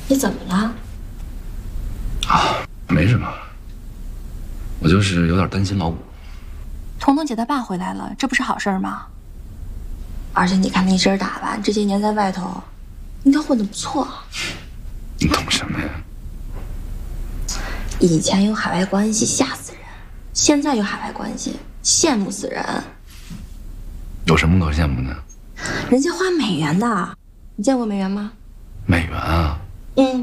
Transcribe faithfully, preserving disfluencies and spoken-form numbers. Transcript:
你怎么了？ 啊，没什么，我就是有点担心老五。 彤彤姐她爸回来了，这不是好事吗？而且你看那身打扮，这些年在外头，应该混得不错。 你懂什么呀？ 以前有海外关系吓死人，现在有海外关系羡慕死人。 有什么可羡慕的？ 人家花美元的，你见过美元吗？ 美元啊？ 嗯。